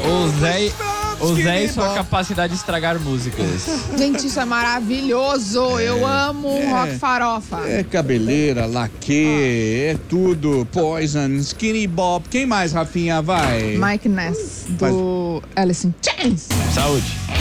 O Zé e sua capacidade de estragar músicas. Gente, isso é maravilhoso. Eu amo rock farofa. É cabeleira, laque, é tudo. Poison, Skinny Bop. Quem mais, Rafinha? Vai. Mike Ness, do Alice in Chains. Saúde.